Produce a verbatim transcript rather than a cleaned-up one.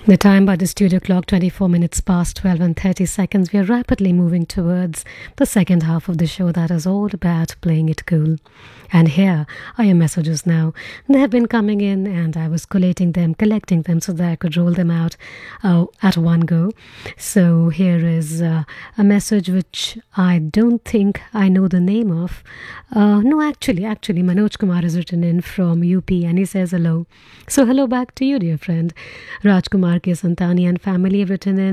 The time by the studio clock, twenty-four minutes past twelve and thirty seconds. We are rapidly moving towards the second half of the show that is all about playing it cool. And here are your messages now. They have been coming in and I was collating them, collecting them so that I could roll them out uh, at one go. So here is uh, a message which I don't think I know the name of. Uh, no, actually, actually, Manoj Kumar has written in from U P and he says hello. So hello back to you, dear friend. Rajkumar K. Santani and family have written in.